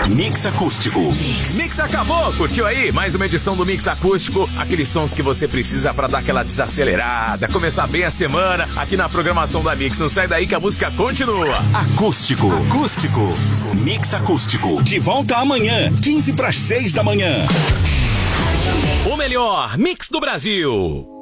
Mix Acústico. Mix acabou, curtiu aí? Mais uma edição do Mix Acústico. Aqueles sons que você precisa pra dar aquela desacelerada, começar bem a semana aqui na programação da Mix. Não sai daí que a música continua. Acústico. Mix Acústico. De volta amanhã, 5:45 da manhã. O melhor Mix do Brasil.